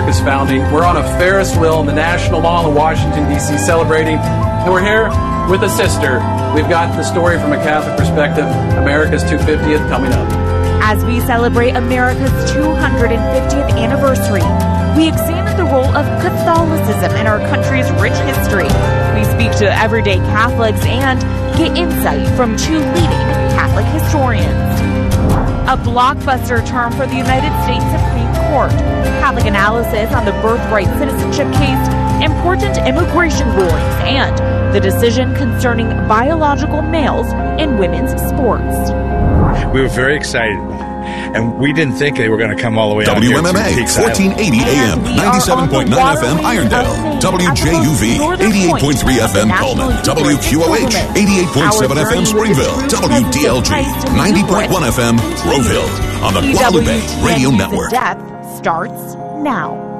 America's founding. We're on a Ferris wheel in the National Mall in Washington, D.C. celebrating, and we're here with a sister. We've got the story from a Catholic perspective, America's 250th coming up. As we celebrate America's 250th anniversary, we examine the role of Catholicism in our country's rich history. We speak to everyday Catholics and get insight from two leading Catholic historians. A blockbuster term for the United States Supreme Court, Catholic analysis on the birthright citizenship case, important immigration rulings, and the decision concerning biological males in women's sports. We were very excited about it, and we didn't think they were going to come all the way out here to WMMA, Peaks Island. 1480 AM, 97.9 FM Irondale, WJUV, 88.3 FM Coleman, WQOH, 88.7 FM Springville, WDLG, 90.1 FM Groveville, on the Guadalupe Radio Network. Death starts now.